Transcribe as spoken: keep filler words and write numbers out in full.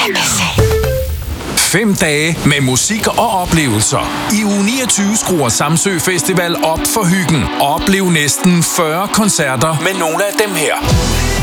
Fem dage med musik og oplevelser. I uge niogtyve skruer Samsø Festival op for hyggen. Oplev næsten fyrre koncerter med nogle af dem her.